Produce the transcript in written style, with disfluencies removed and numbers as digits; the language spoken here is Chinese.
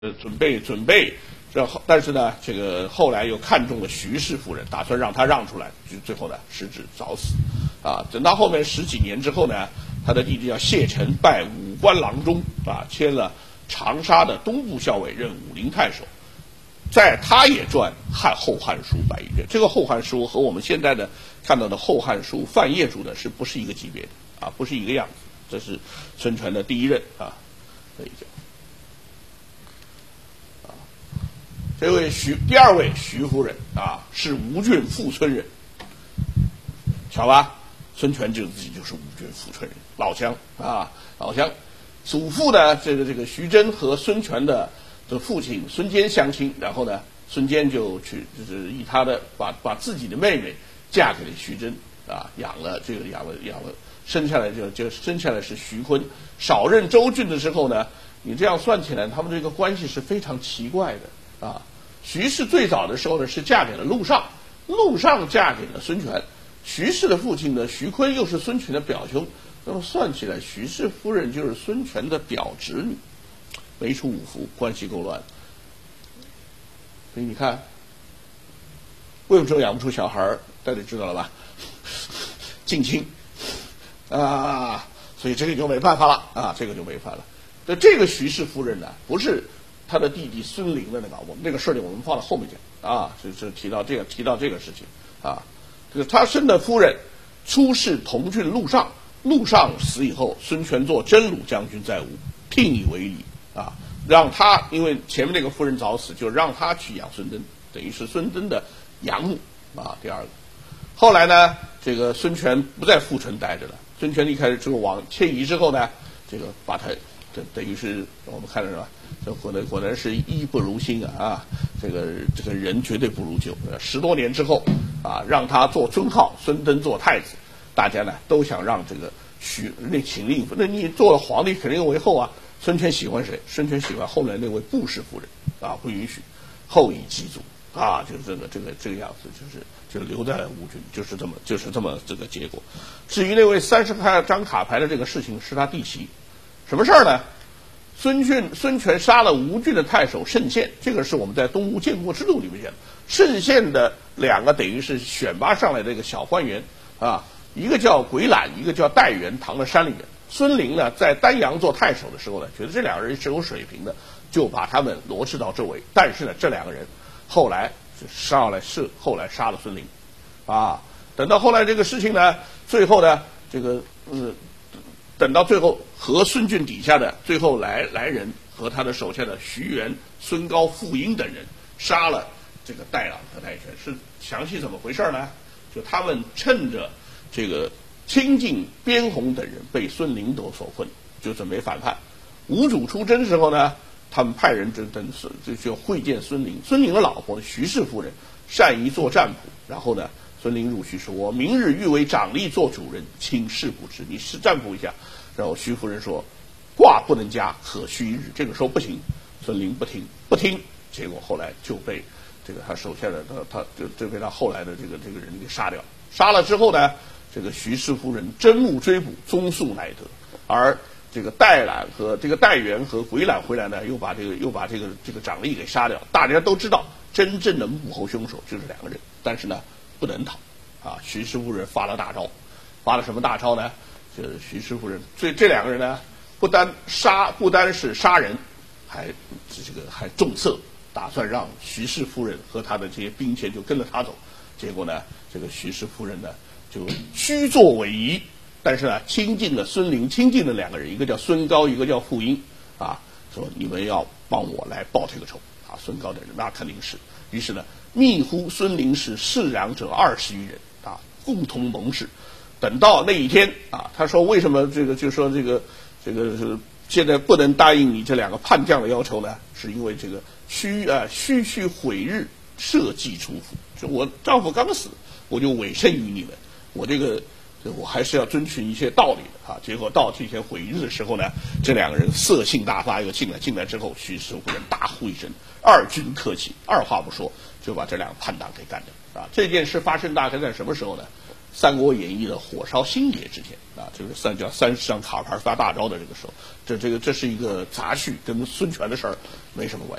准备，但是呢，这个后来又看中了徐氏夫人，打算让她让出来，就最后呢失职早死。等到后面10几年之后呢，他的弟弟叫谢忱拜武官郎中，迁了长沙的东部校尉，任武陵太守。在他也传后汉书100余卷，这个后汉书和我们现在的看到的后汉书范晔注的是不是一个级别的不是一个样子。这是孙权的第一任这一讲。这位第二位徐夫人是吴郡富村人，巧吧？孙权自己就是吴郡富村人，老乡老乡。祖父呢，这个徐真和孙权的父亲孙坚相亲，然后呢，孙坚就是以他的把自己的妹妹嫁给了徐真养了，生下来就生下来是徐坤。少任州郡的时候呢，你这样算起来，他们这个关系是非常奇怪的徐氏最早的时候呢是嫁给了陆上，陆上嫁给了孙权，徐氏的父亲呢徐坤又是孙权的表兄，那么算起来徐氏夫人就是孙权的表侄女，没出五福，关系够乱。所以你看，为什么养不出小孩，大家知道了吧？近亲所以这个就没办法了这个就没办法了。这个徐氏夫人呢，不是他的弟弟孙陵的我们这个事情我们放到后面讲就是提到这个事情就是他生的夫人出仕同郡陆上，陆上死以后，孙权做征虏将军在吴，聘以为礼让他，因为前面那个夫人早死，就让他去养孙登，等于是孙登的养母第二个。后来呢，这个孙权不在富春待着了，孙权一开始之后迁移之后呢，这个把他等于是我们看到是吧？这果然是衣不如新这个人绝对不如旧。10多年之后让他做尊号，孙登做太子，大家呢都想让这个请令，那你做了皇帝肯定为后孙权喜欢谁？孙权喜欢后来那位布氏夫人不允许，后以祭祖就是这个样子，就留在了吴郡，就是这么这个结果。至于那位30张卡牌的这个事情，是他弟媳。什么事儿呢？孙权杀了吴郡的太守慎献，这个是我们在《东吴建国之录》里面讲的。慎献的2个等于是选拔上来的一个小官员一个叫鬼览，一个叫戴元，藏在山里面。孙陵呢，在丹阳做太守的时候呢，觉得这2个人是有水平的，就把他们罗致到周围。但是呢，这2个人后来杀了孙陵等到后来这个事情呢，最后呢，等到最后和孙峻底下的最后来人和他的手下的徐元、孙高、傅婴等人杀了这个戴朗和戴权，是详细怎么回事呢？就他们趁着这个亲近边宏等人被孙陵所困，就准备反叛。吴主出征时候呢，他们派人就会见孙陵。孙陵的老婆徐氏夫人善于做占卜，然后呢，孙陵入虚说：“我明日欲为长吏做主人，请示不知。你是占卜一下。”然后徐夫人说：“卦不能加，可须一日。”这个时候不行，孙陵不听，结果后来就被这个他手下的他就被他后来的这个人给杀掉。杀了之后呢，这个徐氏夫人真目追捕，踪速乃得。而这个戴览和这个戴元和鬼览回来呢，又把这个长吏给杀掉。大家都知道，真正的幕后凶手就是2个人，但是呢，不能逃徐氏夫人发了大招，发了什么大招呢？就是徐氏夫人，这2个人呢，不单是杀人，还重色，打算让徐氏夫人和他的这些兵权就跟着他走。结果呢，这个徐氏夫人呢就虚作伪仪，但是呢亲近了孙陵，亲近了2个人，一个叫孙高，一个叫傅婴说你们要帮我来报这个仇孙高的人那肯定是。于是呢，密呼孙陵是释然者20余人共同盟誓。等到那一天他说为什么就说这个是现在不能答应你这2个叛将的要求呢？是因为这个须毁日社稷出府，就我丈夫刚死，我就委身于你们，我还是要遵循一些道理的结果到这天毁日的时候呢，这2个人色性大发，又进来之后，徐氏夫人大呼一声：“2军克起！”二话不说就把这2个叛党给干掉这件事发生大概在什么时候呢？ 三国演义》的火烧新野之前啊，这个30张卡牌发大招的这个时候，这是一个杂序，跟孙权的事儿没什么关系。